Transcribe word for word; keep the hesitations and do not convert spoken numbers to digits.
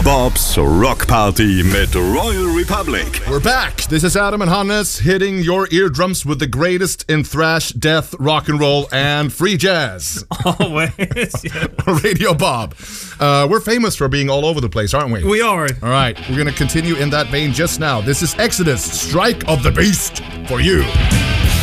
Bob's Rock Party mit Royal Republic. We're back. This is Adam and Hannes hitting your eardrums with the greatest in thrash, death, rock and roll, and free jazz. Always. Yeah. Radio Bob. Uh, we're famous for being all over the place, aren't we? We are. All right, we're going to continue in that vein just now. This is Exodus, Strike of the Beast, for you.